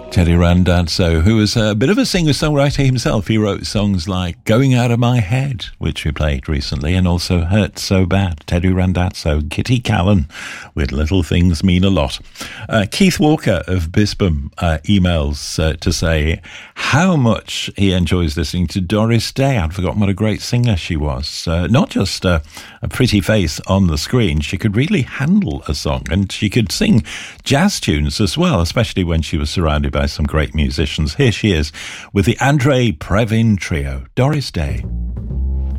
Teddy Randazzo, who was a bit of a singer-songwriter himself. He wrote songs like Going Out of My Head, which we played recently, and also Hurt So Bad. Teddy Randazzo, Kitty Callan with Little Things Mean a Lot. Keith Walker of Bispham emails to say how much he enjoys listening to Doris Day. I'd forgotten what a great singer she was. Not just a pretty face on the screen, she could really handle a song, and she could sing jazz tunes as well, especially when she was surrounded by some great musicians. Here she is with the Andre Previn Trio, Doris Day.